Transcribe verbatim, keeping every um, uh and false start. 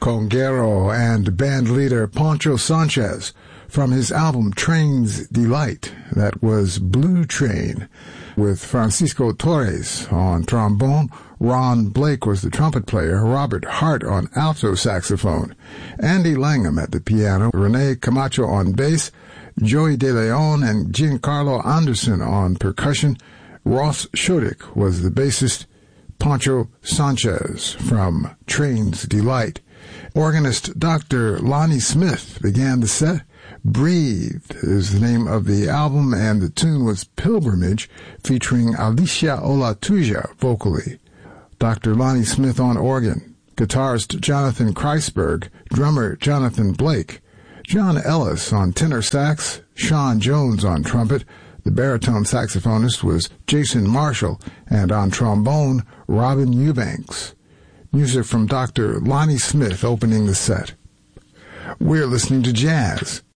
conguero and band leader Pancho Sanchez from his album Train's Delight. That was Blue Train, with Francisco Torres on trombone. Ron Blake was the trumpet player, Robert Hart on alto saxophone, Andy Langham at the piano, Rene Camacho on bass, Joey De Leon and Giancarlo Anderson on percussion. Ross Shudik was the bassist. Pancho Sanchez from Train's Delight. Organist Doctor Lonnie Smith began the set. Breathe is the name of the album, and the tune was Pilgrimage, featuring Alicia Olatuja vocally. Doctor Lonnie Smith on organ. Guitarist Jonathan Kreisberg. Drummer Jonathan Blake. John Ellis on tenor sax. Sean Jones on trumpet. The baritone saxophonist was Jason Marshall, and on trombone, Robin Eubanks. Music from Doctor Lonnie Smith opening the set. We're listening to jazz